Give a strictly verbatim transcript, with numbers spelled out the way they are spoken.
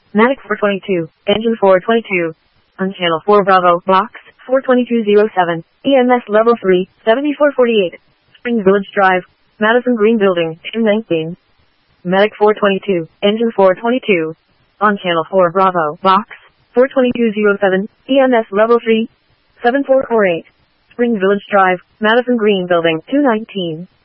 Matic four twenty-two, engine four twenty-two. On channel four Bravo, box four twenty-two oh seven, E M S level three, seventy-four forty-eight. Spring Village Drive, Madison Green Building, two nineteen. Medic four twenty-two, engine four twenty-two. On channel four Bravo, box four twenty-two oh seven, E M S level three, seven four four eight. Spring Village Drive, Madison Green Building, two nineteen.